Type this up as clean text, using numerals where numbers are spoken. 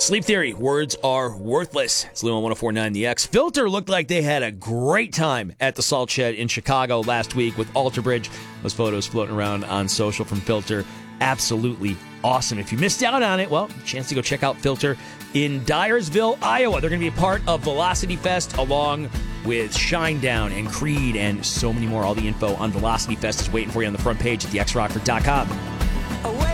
Sleep Theory, words are worthless. It's Lou on 104.9 The X. Filter looked like they had a great time at the Salt Shed in Chicago last week with Alter Bridge. Those photos floating around on social from Filter. Absolutely awesome. If you missed out on it, well, chance to go check out Filter in Dyersville, Iowa. They're going to be a part of Velocity Fest along with Shinedown and Creed and so many more. All the info on Velocity Fest is waiting for you on the front page at thexrockford.com.